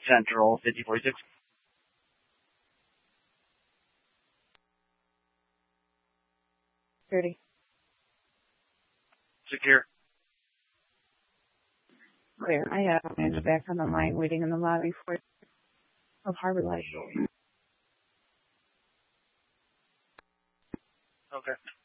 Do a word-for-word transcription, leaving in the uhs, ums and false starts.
Central, fifty forty-six. thirty. Secure. Clear. I have a manager back on the line waiting in the lobby for of Harbor Light. Okay.